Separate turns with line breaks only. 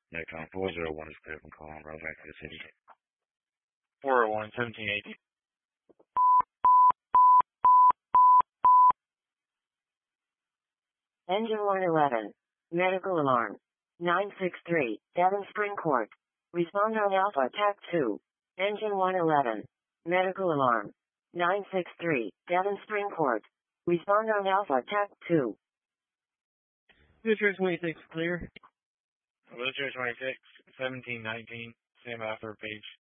Netcom 401 is clear from calling route back to the city.
401, 1780.
Engine 111. Medical alarm. 963, Devon Spring Court. Respond on Alpha TAC 2. Engine 111. Medical alarm. 963, Devon Spring Court. Respond on Alpha TAC 2.
Military 26, clear.
Military 26, 1719, same author page.